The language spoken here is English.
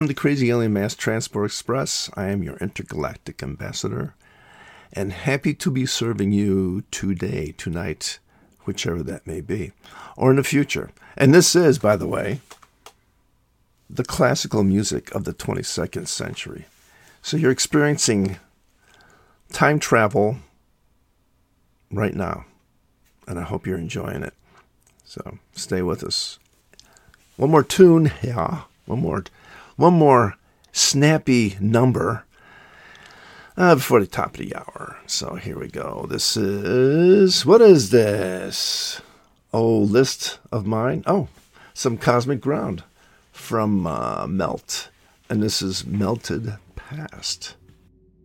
The Crazy Alien Mass Transport Express. I am your intergalactic ambassador, and happy to be serving you today, tonight, whichever that may be, or in the future. And this is, by the way, the classical music of the 22nd century. So you're experiencing time travel right now, and I hope you're enjoying it. So stay with us. One more tune, yeah, one more snappy number before the top of the hour. So here we go. What is this? Oh, list of mine. Oh, some Cosmic Ground from Melt. And this is Melted Past.